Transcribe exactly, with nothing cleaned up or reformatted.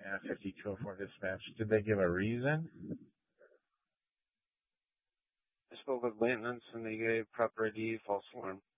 Yeah, fifty-two oh four dispatch. Did they give a reason? I spoke with maintenance and they gave proper I D, false alarm.